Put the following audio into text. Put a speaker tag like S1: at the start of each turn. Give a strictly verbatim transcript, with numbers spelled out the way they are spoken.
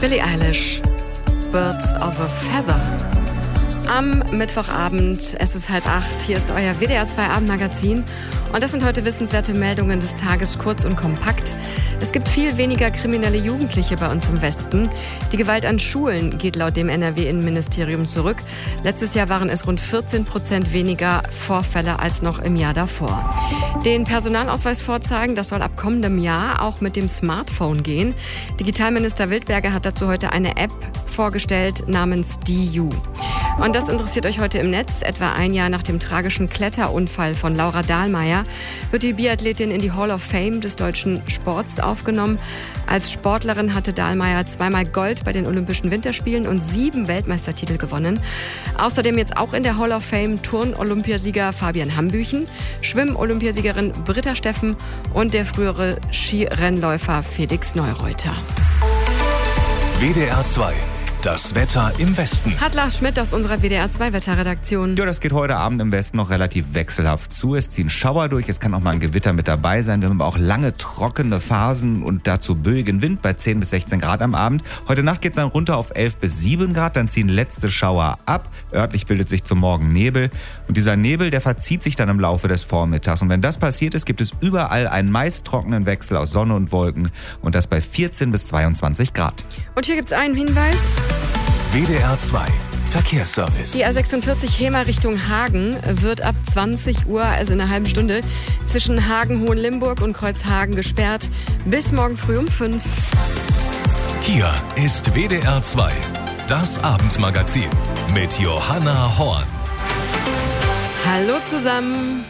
S1: Billie Eilish, Birds of a Feather. Am Mittwochabend, es ist halb acht, hier ist euer W D R zwei Abendmagazin und das sind heute wissenswerte Meldungen des Tages, kurz und kompakt. Es gibt viel weniger kriminelle Jugendliche bei uns im Westen. Die Gewalt an Schulen geht laut dem N R W-Innenministerium zurück. Letztes Jahr waren es rund vierzehn Prozent weniger Vorfälle als noch im Jahr davor. Den Personalausweis vorzeigen, das soll ab kommendem Jahr auch mit dem Smartphone gehen. Digitalminister Wildberger hat dazu heute eine App vorgestellt namens D U. Und das interessiert euch heute im Netz. Etwa ein Jahr nach dem tragischen Kletterunfall von Laura Dahlmeier wird die Biathletin in die Hall of Fame des deutschen Sports aufgenommen. Als Sportlerin hatte Dahlmeier zweimal Gold bei den Olympischen Winterspielen und sieben Weltmeistertitel gewonnen. Außerdem jetzt auch in der Hall of Fame Turn-Olympiasieger Fabian Hambüchen, Schwimm-Olympiasiegerin Britta Steffen und der frühere Skirennläufer Felix Neureuter.
S2: W D R zwei. Das Wetter im Westen.
S1: Hat Lars Schmidt aus unserer W D R zwei Wetterredaktion.
S3: Ja, das geht heute Abend im Westen noch relativ wechselhaft zu. Es ziehen Schauer durch, es kann auch mal ein Gewitter mit dabei sein. Wir haben aber auch lange trockene Phasen und dazu böigen Wind bei zehn bis sechzehn Grad am Abend. Heute Nacht geht es dann runter auf elf bis sieben Grad, dann ziehen letzte Schauer ab. Örtlich bildet sich zum Morgen Nebel. Und dieser Nebel, der verzieht sich dann im Laufe des Vormittags. Und wenn das passiert ist, gibt es überall einen meist trockenen Wechsel aus Sonne und Wolken. Und das bei vierzehn bis zweiundzwanzig Grad.
S1: Und hier gibt es einen Hinweis.
S2: W D R zwei Verkehrsservice.
S1: Die A sechsundvierzig Hemer Richtung Hagen wird ab zwanzig Uhr, also in einer halben Stunde, zwischen Hagen-Hohenlimburg und Kreuzhagen gesperrt. Bis morgen früh um fünf.
S2: Hier ist W D R zwei, das Abendmagazin mit Johanna Horn.
S1: Hallo zusammen.